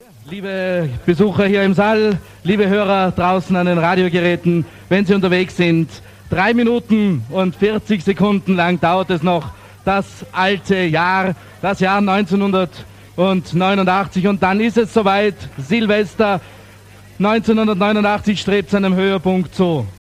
Liebe Besucher hier im Saal, liebe Hörer draußen an den Radiogeräten, wenn Sie unterwegs sind, 3 Minuten und 40 Sekunden lang dauert es noch, das alte Jahr, das Jahr 1989, und dann ist es soweit, Silvester 1989 strebt seinem Höhepunkt zu.